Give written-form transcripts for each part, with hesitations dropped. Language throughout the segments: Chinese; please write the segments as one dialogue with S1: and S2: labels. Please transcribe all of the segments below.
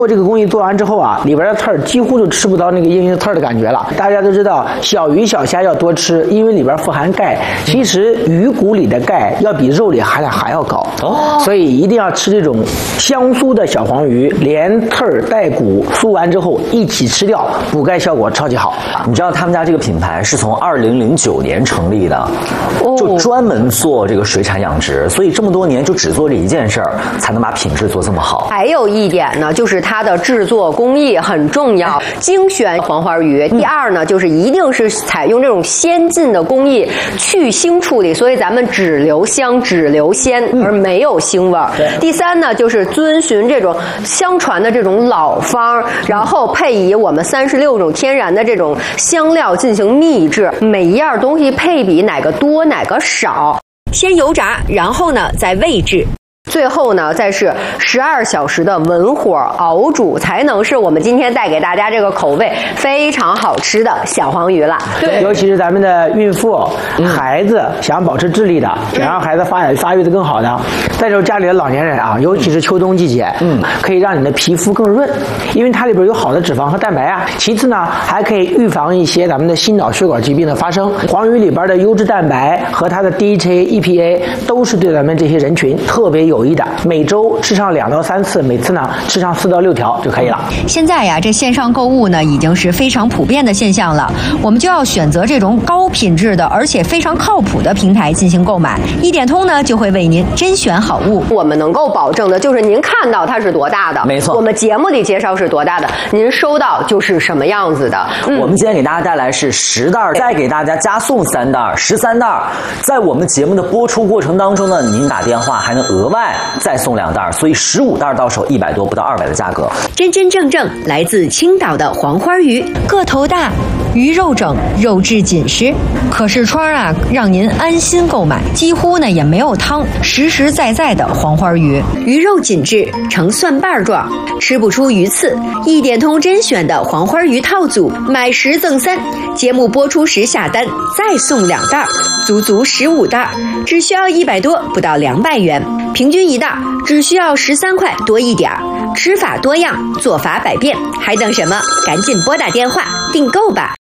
S1: 这个工艺做完之后啊，里边的刺儿几乎就吃不到那个硬硬刺儿的感觉了。大家都知道，小鱼小虾要多吃，因为里边富含钙。其实鱼骨里的钙要比肉里含量还要高所以一定要吃这种香酥的小黄鱼，连刺儿带骨酥完之后一起吃掉，补钙效果超级好。
S2: 你知道他们家这个品牌是从2009年成立的，就专门做这个水产养殖，所以这么多年就只做这一件事儿，才能把品质做这么好。
S3: 还有一点呢，就是它的制作工艺很重要，精选黄花鱼。第二呢，就是一定是采用这种先进的工艺去腥处理，所以咱们只留香只留鲜，而没有腥味儿。第三呢，就是遵循这种相传的这种老方，然后配以我们36种天然的这种香料进行秘制，每一样东西配比哪个多哪个少，先油炸，然后呢再煨制。最后呢，再是12小时的文火熬煮，才能是我们今天带给大家这个口味非常好吃的小黄鱼了。
S1: 对，尤其是咱们的孕妇、孩子想保持智力的，想让孩子发育的更好的，再就是家里的老年人啊，尤其是秋冬季节，可以让你的皮肤更润，因为它里边有好的脂肪和蛋白啊。其次呢，还可以预防一些咱们的心脑血管疾病的发生。黄鱼里边的优质蛋白和它的 DHA、EPA 都是对咱们这些人群特别有益的，每周吃上2到3次，每次呢吃上4到6条就可以了。
S4: 现在呀，这线上购物呢已经是非常普遍的现象了，我们就要选择这种高品质的而且非常靠谱的平台进行购买。一点通呢就会为您甄选好物。
S3: 我们能够保证的就是您看到它是多大的，
S2: 没错，
S3: 我们节目里介绍是多大的，您收到就是什么样子的。
S2: 我们今天给大家带来是10袋，再给大家加送3袋，13袋。在我们节目的播出过程当中呢，您打电话还能额外再送2袋，所以15袋到手100多不到200的价格。
S4: 真真正正来自青岛的黄花鱼，个头大，鱼肉整，肉质紧实，可视窗啊，让您安心购买。几乎呢也没有汤，实实在在的黄花鱼，鱼肉紧致，呈蒜瓣状，吃不出鱼刺。一点通甄选的黄花鱼套组，买10赠3，节目播出时下单再送2袋，足足15袋，只需要100多不到200元，平均1袋只需要13块多一点。吃法多样，做法百变，还等什么？赶紧拨打电话订购吧。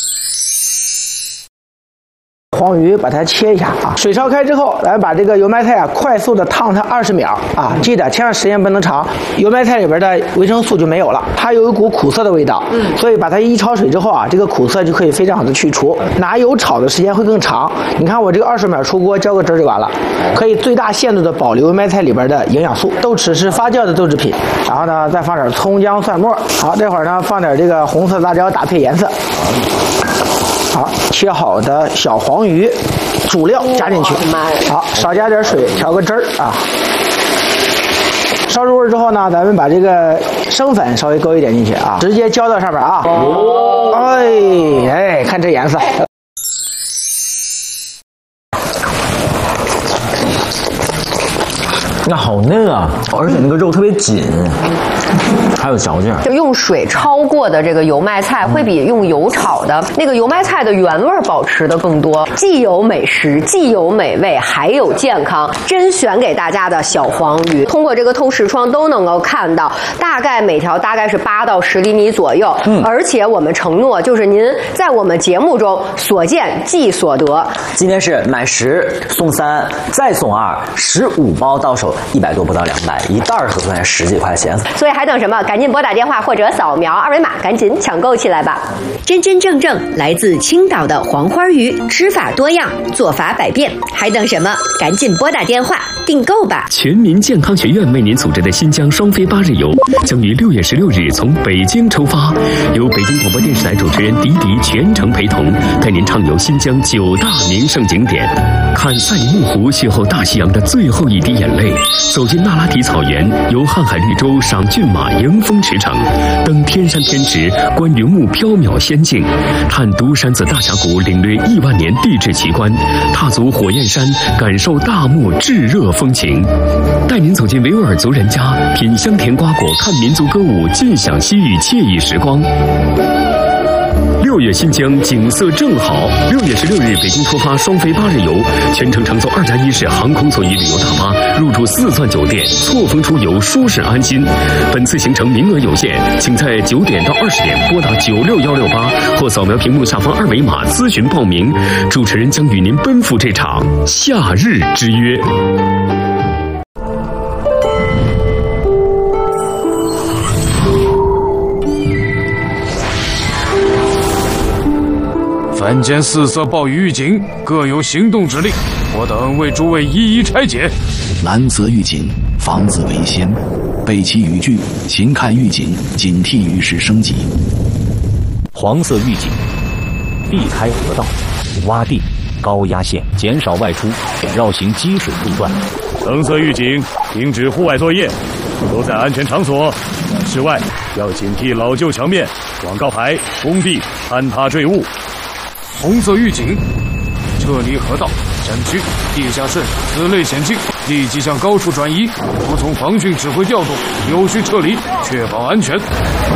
S1: 黄鱼把它切一下啊，水烧开之后，咱们把这个油麦菜啊快速的烫它20秒啊，记得千万时间不能长，油麦菜里边的维生素就没有了，它有一股苦涩的味道，所以把它一焯水之后啊，这个苦涩就可以非常好的去除。拿油炒的时间会更长，你看我这个20秒出锅，浇个汁就完了，可以最大限度的保留油麦菜里边的营养素。豆豉是发酵的豆制品，然后呢再放点葱姜蒜末，好，这会儿呢放点这个红色辣椒打配颜色。好，切好的小黄鱼主料加进去，好，少加点水调个汁儿啊。烧入味之后呢，咱们把这个生粉稍微勾一点进去啊，直接浇到上面啊。哎，看这颜色。
S2: 那好嫩啊，而且那个肉特别紧，还有嚼劲。
S3: 就用水焯过的这个油麦菜，会比用油炒的那个油麦菜的原味保持的更多，既有美食，既有美味，还有健康。甄选给大家的小黄鱼，通过这个透视窗都能够看到，大概每条大概是8到10厘米左右。而且我们承诺，就是您在我们节目中所见即所得。
S2: 今天是买10送3，再送2，15包到手100多不到200，一袋合算10几块钱。
S3: 所以还等什么？赶紧拨打电话或者扫描2维码，赶紧抢购起来吧！
S4: 真真正正来自青岛的黄花鱼，吃法多样，做法百变，还等什么？赶紧拨打电话订购吧！
S5: 全民健康学院为您组织的新疆双飞8日游，将于6月16日从北京出发，由北京广播电视台主持人迪迪全程陪同，带您畅游新疆9大名胜景点，看赛里木湖邂逅大西洋的最后一滴眼泪，走进那拉提草原，游瀚海绿洲，赏骏马，迎风驰骋，登天山天池，观云雾缥缈仙境，探独山子大峡谷，领略亿万年地质奇观，踏足火焰山，感受大漠炙热风情，带您走进维吾尔族人家，品香甜瓜果，看民族歌舞，尽享西域惬意时光。6 6月新疆景色正好。6月16日，北京出发双飞8日游，全程乘坐2+1式航空座椅旅游大巴，入住4钻酒店，错峰出游，舒适安心。本次行程名额有限，请在9点到20点拨打96168或扫描屏幕下方2维码咨询报名。主持人将与您奔赴这场夏日之约。
S6: 凡间4色暴雨预警，各有行动指令，我等为诸位一一拆解。
S7: 蓝色预警，防子为先，背弃语句，请看预警，警惕雨势升级。
S8: 黄色预警，避开河道、洼地、高压线，减少外出，绕行积水路段。
S6: 橙色预警，停止户外作业，都在安全场所。室外要警惕老旧墙面、广告牌、工地坍塌坠物。红色预警，撤离河道、山区、地下渗此类险境，立即向高处转移，服从防汛指挥调动，有序撤离，确保安全。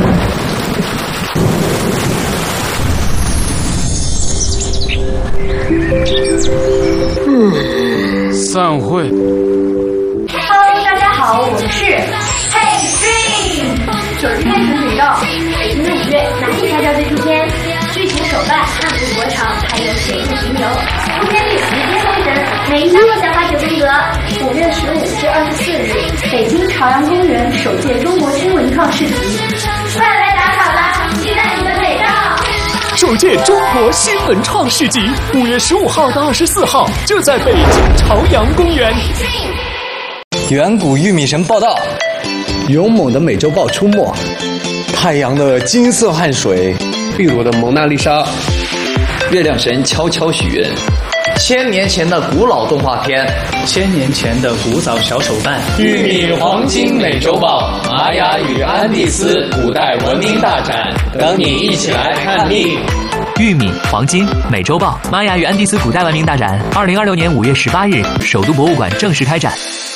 S6: 散会。
S9: Hello， 大家好，我们是 Hey Dream。手机开城宇宙，北京的5月哪里才叫最出天？剧情手办、汉服国潮，还有水陆巡游，空间里直接封神，每一张都想花9个亿额。5月15至24日，北京朝阳公园首届中国新文创市集，快来打卡吧！期待你的美照。
S10: 首届中国新文创市集，5月15号到24号，就在北京朝阳公园。
S11: 远古玉米神报道，
S12: 勇猛的美洲豹出没，
S11: 太阳的金色汗水，
S12: 秘鲁的蒙娜丽莎，
S13: 月亮神悄悄许愿，1000年前的古老动画片，1000年前的古早小手办，
S14: 玉米黄金美洲豹，玛雅与安第斯古代文明大展，等你一起来看腻。
S15: 玉米、黄金、美洲豹、玛雅与安第斯古代文明大展，2026年5月18日，首都博物馆正式开展。